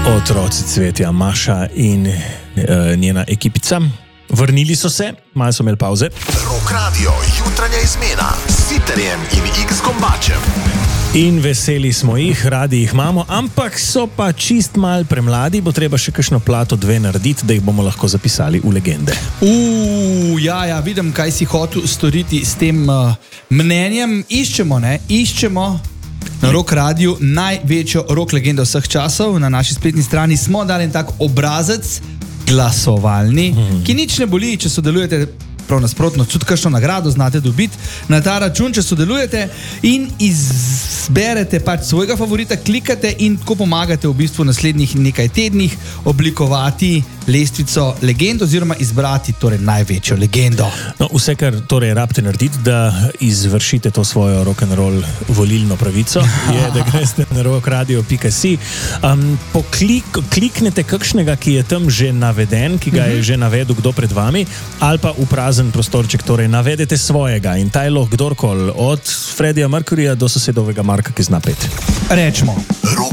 Otroci cvetja, Maša in njena ekipica. Vrnili so se, malo so imeli pauze. Rock Radio, jutranja izmena s Siterjem in X-Kombačem. In veseli smo jih, radi jih imamo, ampak so pa čist mal premladi, bo treba še kakšno plato 2 narediti, da jih bomo lahko zapisali v legende. Ja, vidim, kaj si hotel storiti s tem mnenjem. Iščemo na Rock Radiu največjo rock legendo vseh časov. Na naši spletni strani smo dali en tak obrazec, glasovalni, ki nič ne boli, če sodelujete. Prav nasprotno, tudi kakšno nagrado znate dobiti na ta račun, če sodelujete in izberete pač svojega favorita, klikate in tako pomagate v bistvu naslednjih nekaj tednih oblikovati lestvico legend oziroma izbrati torej največjo legendo. No, vse, kar torej rabite narediti, da izvršite to svojo rock'n'roll volilno pravico, je, da greste na rockradio.si, kliknete kakšnega, ki je tam že naveden, ki ga je že navedel kdo pred vami, ali pa v prazen prostorček, torej navedete svojega in ta je lahko kdorkoli, od Freddija Mercuryja do sosedovega Marka, ki zna peti. Rečemo.